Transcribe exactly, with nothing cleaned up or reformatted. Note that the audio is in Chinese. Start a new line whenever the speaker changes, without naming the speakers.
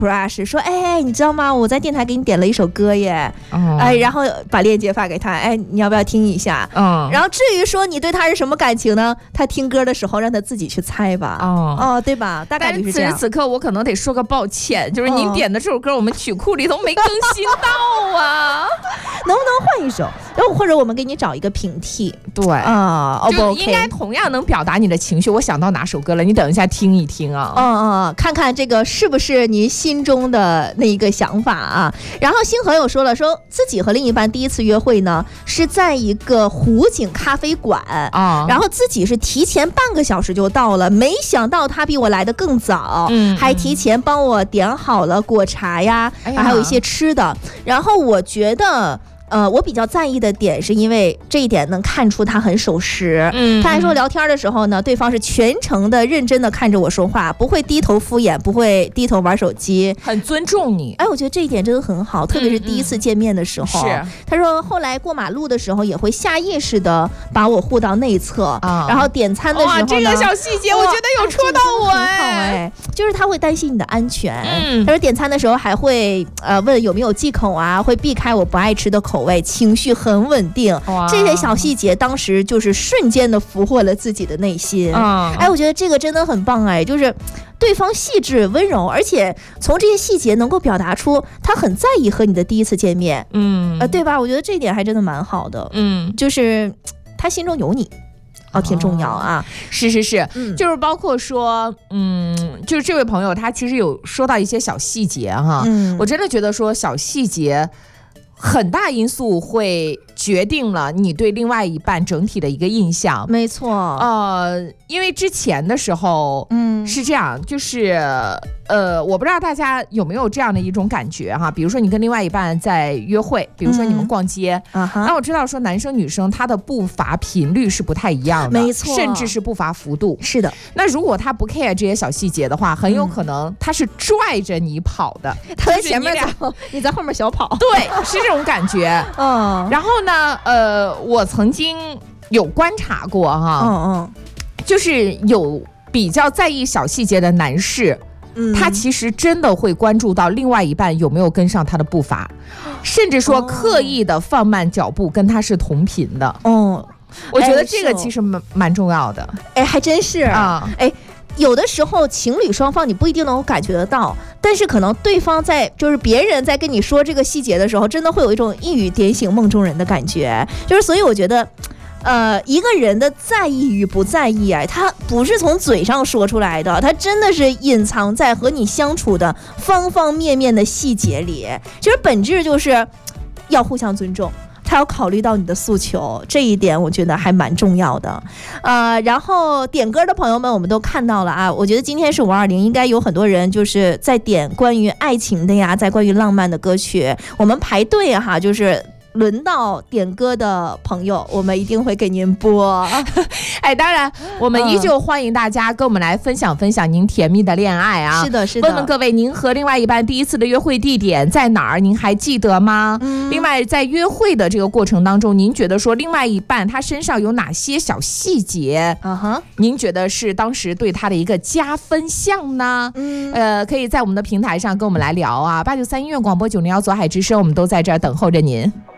crush 说，哎，你知道吗？我在电台给你点了一首歌耶，嗯、哎，然后把链接发给他，哎，你要不要听一下？嗯，然后至于说你对他是什么感情呢？他听歌的时候让他自己去猜吧。哦，哦，对吧？大概就是这样。
但是此时此刻我可能得说个抱歉，就是您点的这首歌我们曲库里头没更新到啊，
能不能换一首？然后或者我们给你找一个平替。
对啊，
哦，
就应该同样能表达你的情绪。我想到哪首歌了，你等一下听一听啊。
嗯嗯，看看这个是不是您心中的那一个想法啊。然后星河又说了，说自己和另一半第一次约会呢是在一个湖景咖啡馆啊，然后自己是提前半个小时就到了，没想到他比我来的更早，嗯，还提前帮我点好了果茶呀，哎、呀还有一些吃的。然后我觉得。呃，我比较在意的点是因为这一点能看出他很守时。嗯，他还说聊天的时候呢，对方是全程的认真的看着我说话，不会低头敷衍，不会低头玩手机，
很尊重你。
哎，我觉得这一点真的很好，特别是第一次见面的时候。是、嗯，他说后来过马路的时候也会下意识的把我护到内侧，啊、然后点餐的时候呢，哇，
这个小细节我觉得有戳到我哎，
哎，就是他会担心你的安全。嗯，他说点餐的时候还会呃问有没有忌口啊，会避开我不爱吃的口味，情绪很稳定。这些小细节当时就是瞬间的俘获了自己的内心。嗯、哎，我觉得这个真的很棒哎，就是对方细致温柔，而且从这些细节能够表达出他很在意和你的第一次见面。嗯，呃，对吧？我觉得这一点还真的蛮好的。嗯，就是他心中有你。哦，挺重要啊！
是是是、嗯，就是包括说，嗯，就是这位朋友他其实有说到一些小细节哈，嗯，我真的觉得说小细节很大因素会决定了你对另外一半整体的一个印象。
没错，
呃，因为之前的时候，嗯，是这样，就是呃，我不知道大家有没有这样的一种感觉哈，比如说你跟另外一半在约会，比如说你们逛街，嗯、那我知道说男生女生他的步伐频率是不太一样的，
没错，
甚至是步伐幅度。
是的，
那如果他不 care 这些小细节的话，很有可能他是拽着你跑的，
嗯、他在前面走，你在后面小跑，
对，是这种感觉。嗯，然后呢，呃，我曾经有观察过哈，嗯嗯，就是有比较在意小细节的男士。嗯、他其实真的会关注到另外一半有没有跟上他的步伐，甚至说刻意的放慢脚步跟他是同频的。哦，我觉得这个其实蛮蛮重要的。
哎，还真是啊。哎，有的时候情侣双方你不一定能够感觉得到，但是可能对方在就是别人在跟你说这个细节的时候，真的会有一种一语点醒梦中人的感觉。就是所以我觉得。呃，一个人的在意与不在意啊，他不是从嘴上说出来的，他真的是隐藏在和你相处的方方面面的细节里。其实本质就是要互相尊重，他要考虑到你的诉求，这一点我觉得还蛮重要的。呃，然后点歌的朋友们我们都看到了啊，我觉得今天是五二零，应该有很多人就是在点关于爱情的呀，在关于浪漫的歌曲，我们排队哈，就是轮到点歌的朋友，我们一定会给您播。
哎，当然，我们依旧欢迎大家跟我们来分享分享您甜蜜的恋爱啊！
是的，是的。
问问各位，您和另外一半第一次的约会地点在哪儿？您还记得吗？嗯、另外，在约会的这个过程当中，您觉得说另外一半他身上有哪些小细节？嗯哼，您觉得是当时对他的一个加分项呢？嗯，呃，可以在我们的平台上跟我们来聊啊！八九三音乐广播九零幺左海之声，我们都在这儿等候着您。